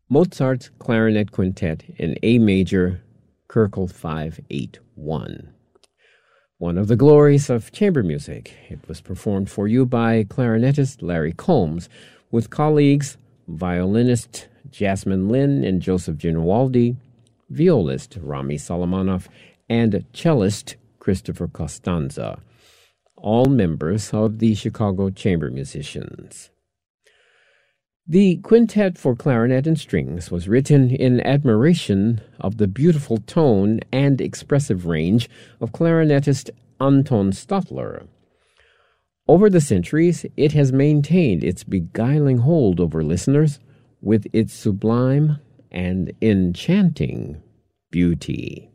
Mozart's Clarinet Quintet in A major, Köchel 581. One of the glories of chamber music. It was performed for you by clarinetist Larry Combs with colleagues violinist Jasmine Lin and Joseph Ginwaldi, violist Rami Solomonov, and cellist Christopher Costanza, all members of the Chicago Chamber Musicians. The Quintet for Clarinet and Strings was written in admiration of the beautiful tone and expressive range of clarinetist Anton Stadler. Over the centuries, it has maintained its beguiling hold over listeners with its sublime and enchanting beauty.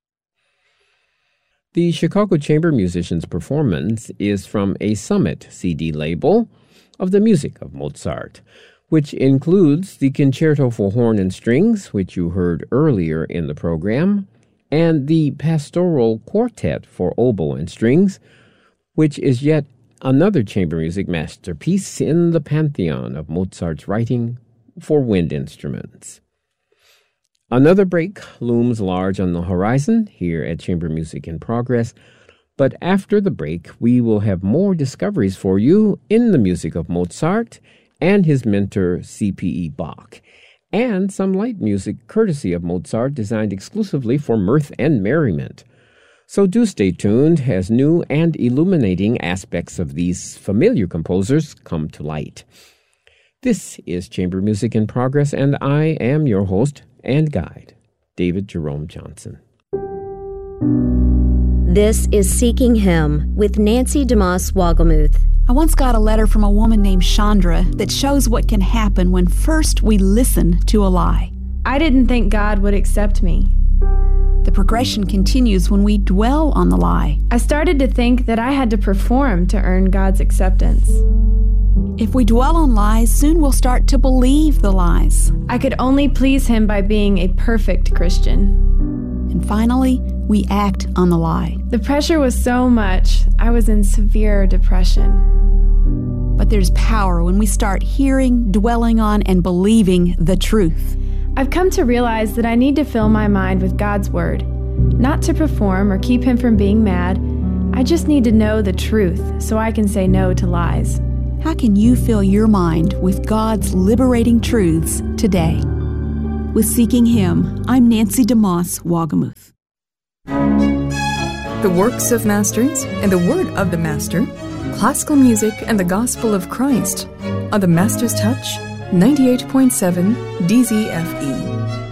The Chicago Chamber Musicians' performance is from a Summit CD label of the music of Mozart, which includes the Concerto for Horn and Strings, which you heard earlier in the program, and the Pastoral Quartet for Oboe and Strings, which is yet another chamber music masterpiece in the pantheon of Mozart's writing for wind instruments. Another break looms large on the horizon here at Chamber Music in Progress, but after the break we will have more discoveries for you in the music of Mozart and his mentor C.P.E. Bach, and some light music courtesy of Mozart designed exclusively for mirth and merriment. So do stay tuned as new and illuminating aspects of these familiar composers come to light. This is Chamber Music in Progress, and I am your host and guide, David Jerome Johnson. This is Seeking Him with Nancy DeMoss Wogelmuth. I once got a letter from a woman named Chandra that shows what can happen when first we listen to a lie. I didn't think God would accept me. The progression continues when we dwell on the lie. I started to think that I had to perform to earn God's acceptance. If we dwell on lies, soon we'll start to believe the lies. I could only please Him by being a perfect Christian. And finally, we act on the lie. The pressure was so much, I was in severe depression. But there's power when we start hearing, dwelling on, and believing the truth. I've come to realize that I need to fill my mind with God's Word, not to perform or keep Him from being mad. I just need to know the truth so I can say no to lies. How can you fill your mind with God's liberating truths today? With Seeking Him, I'm Nancy DeMoss Wogelmuth. The works of masters and the word of the master, classical music and the gospel of Christ on the Master's Touch 98.7 DZFE.